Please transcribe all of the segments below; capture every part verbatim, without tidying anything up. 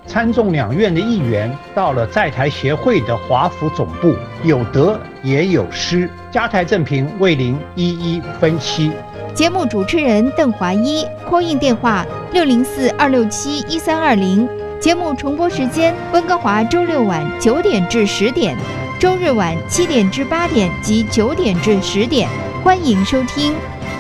参众两院的议员到了在台协会的华府总部，有得也有失，加台政评为您一一分析。 节目主持人邓华一 call in 电话六零四二六七一三二零，节目重播时间温哥华周六晚九点至十点，周日晚七点至八点及九点至十点，欢迎收听。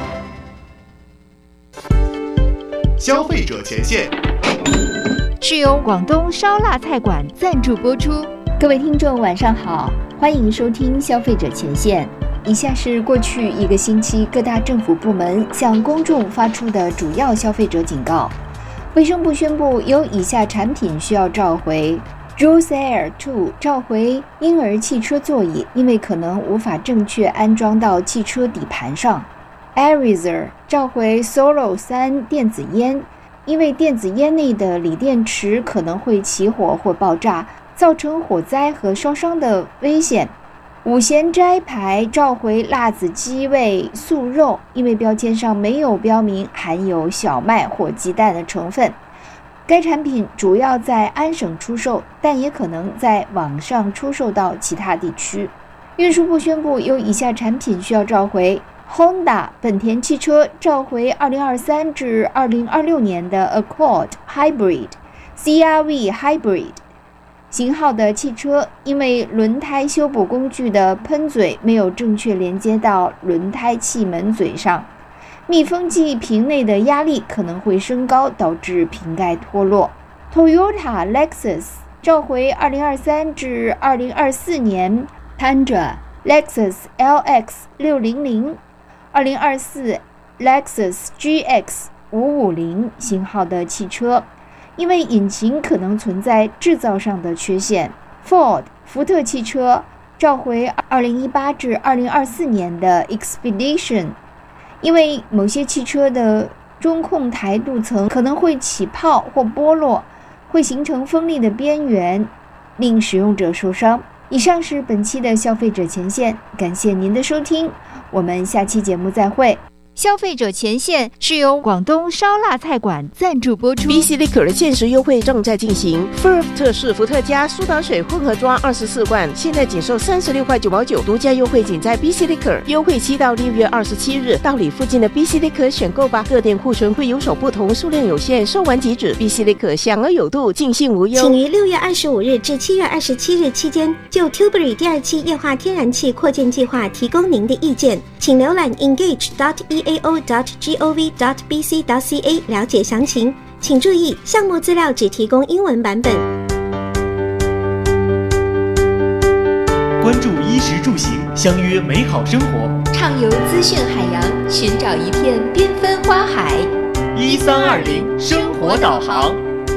消费者前线是由广东烧腊菜馆赞助播出。各位听众晚上好，欢迎收听消费者前线。以下是过去一个星期各大政府部门向公众发出的主要消费者警告。卫生部宣布有以下产品需要召回： Juice Air 二 召回婴儿汽车座椅，因为可能无法正确安装到汽车底盘上。 Arizer 召回 Solo 三电子烟，因为电子烟内的锂电池可能会起火或爆炸，造成火灾和烧伤的危险。五贤斋牌召回辣子鸡味素肉，因为标签上没有标明含有小麦或鸡蛋的成分。该产品主要在安省出售，但也可能在网上出售到其他地区。运输部宣布有以下产品需要召回：Honda 本田汽车召回二零二三至二零二六年的 Accord Hybrid、C R V Hybrid 型号的汽车，因为轮胎修补工具的喷嘴没有正确连接到轮胎气门嘴上，密封剂瓶内的压力可能会升高，导致瓶盖脱落。Toyota Lexus 召回二零二三至二零二四年 Tundra Lexus L X 六零零、二零二四 Lexus G X 五五零型号的汽车，因为引擎可能存在制造上的缺陷。 Ford 福特汽车召回二零一八至二零二四年的 Expedition， 因为某些汽车的中控台镀层可能会起泡或剥落，会形成锋利的边缘，令使用者受伤。以上是本期的消费者前线，感谢您的收听，我们下期节目再会。消费者前线是由广东烧腊菜馆赞助播出。 B C Liquor 的限时优惠正在进行， F I R 特仕伏特加苏打水混合装二十四罐，现在仅售三十六块九毛九，独家优惠仅在 B C Liquor， 优惠期到六月二十七日，到你附近的 B C Liquor 选购吧。各店库存会有所不同，数量有限，售完即止。 B C Liquor 享而有度，尽兴无忧。 请于六月二十五日至七月二十七日期间就 Tilbury 第二期液化天然气扩建计划提供您的意见，请浏览 engage dot e a o dot gov dot b c dot c a 了解详情。请注意，项目资料只提供英文版本。 关注衣食住行，相约美好生活， 畅游资讯海洋，寻找一片缤纷花海。 一三二零生活导航。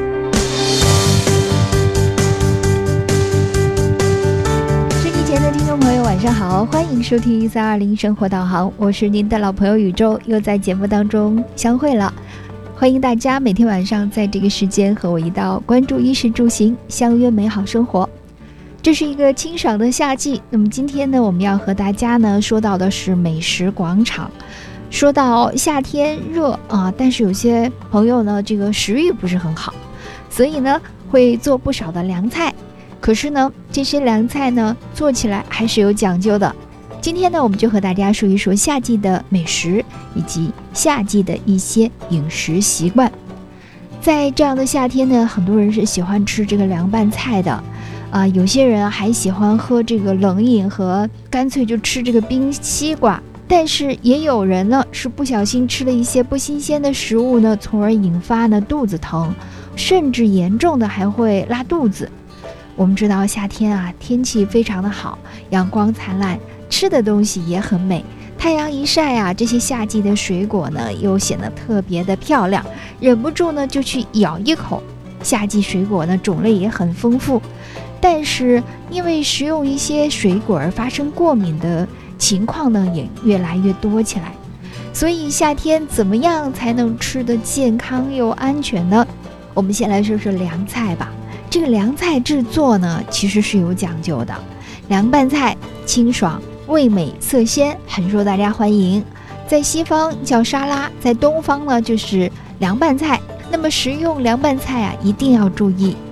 亲爱的听众朋友晚上好，欢迎收听一三二零生活导航，我是您的老朋友宇宙，又在节目当中相会了。欢迎大家每天晚上在这个时间和我一道关注衣食住行，相约美好生活。这是一个清爽的夏季，那么今天呢，我们要和大家呢说到的是美食广场。说到夏天热啊，但是有些朋友呢这个食欲不是很好，所以呢会做不少的凉菜。可是呢，这些凉菜呢，做起来还是有讲究的。今天呢，我们就和大家说一说夏季的美食，以及夏季的一些饮食习惯。在这样的夏天呢，很多人是喜欢吃这个凉拌菜的，啊、呃，有些人还喜欢喝这个冷饮和干脆就吃这个冰西瓜。但是也有人呢，是不小心吃了一些不新鲜的食物呢，从而引发呢肚子疼，甚至严重的还会拉肚子。我们知道夏天啊，天气非常的好，阳光灿烂，吃的东西也很美。太阳一晒啊，这些夏季的水果呢，又显得特别的漂亮，忍不住呢就去咬一口。夏季水果呢，种类也很丰富，但是因为食用一些水果而发生过敏的情况呢，也越来越多起来。所以夏天怎么样才能吃得健康又安全呢？我们先来说说凉菜吧。这个凉菜制作呢，其实是有讲究的。凉拌菜清爽、味美、色鲜，很受大家欢迎。在西方叫沙拉，在东方呢就是凉拌菜。那么食用凉拌菜啊，一定要注意